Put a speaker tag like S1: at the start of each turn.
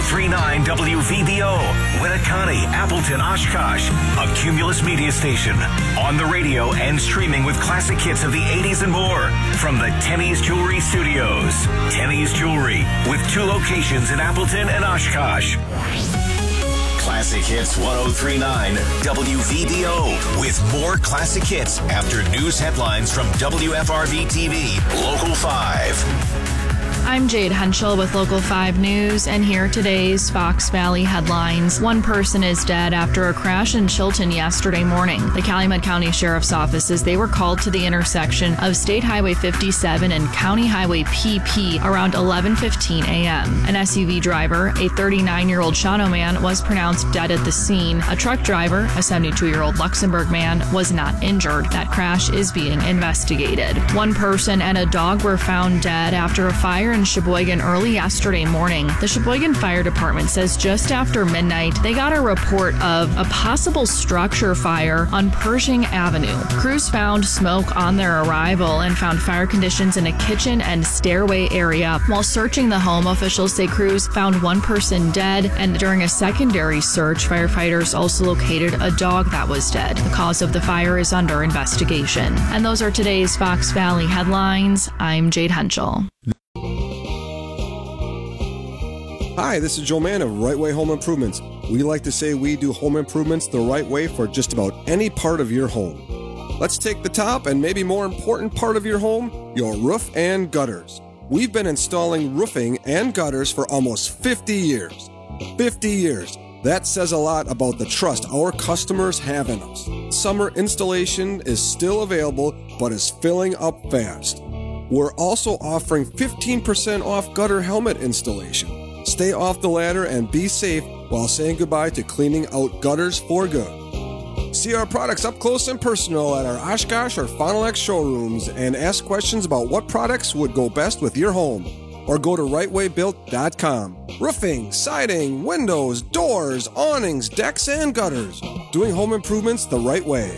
S1: 1039 WVBO, Winneconne, Appleton, Oshkosh, a Cumulus media station. On the radio and streaming with classic hits of the 80s and more. From the Tenney's Jewelry Studios. Tenney's Jewelry, with 2 locations in Appleton and Oshkosh. Classic Hits 1039 WVBO, with more classic hits after news headlines from WFRB TV, Local 5.
S2: I'm Jade Henschel with Local 5 News, and here are today's Fox Valley headlines. 1 person is dead after a crash in Chilton yesterday morning. The Calumet County Sheriff's Office says they were called to the intersection of State Highway 57 and County Highway PP around 11:15 a.m. An SUV driver, a 39-year-old Shawano man, was pronounced dead at the scene. A truck driver, a 72-year-old Luxembourg man, was not injured. That crash is being investigated. 1 person and a dog were found dead after a fire in Sheboygan early yesterday morning. The Sheboygan Fire Department says just after midnight, they got a report of a possible structure fire on Pershing Avenue. Crews found smoke on their arrival and found fire conditions in a kitchen and stairway area. While searching the home, officials say crews found 1 person dead, and during a secondary search, firefighters also located a dog that was dead. The cause of the fire is under investigation. And those are today's Fox Valley headlines. I'm Jade Henschel.
S3: Hi, this is Joe Mann of Right Way Home Improvements. We like to say we do home improvements the right way for just about any part of your home. Let's take the top and maybe more important part of your home, your roof and gutters. We've been installing roofing and gutters for almost 50 years. 50 years. That says a lot about the trust our customers have in us. Summer installation is still available, but is filling up fast. We're also offering 15% off gutter helmet installation. Stay off the ladder and be safe while saying goodbye to cleaning out gutters for good. See our products up close and personal at our Oshkosh or Fond du Lac showrooms and ask questions about what products would go best with your home. Or go to rightwaybuilt.com. Roofing, siding, windows, doors, awnings, decks, and gutters. Doing home improvements the right way.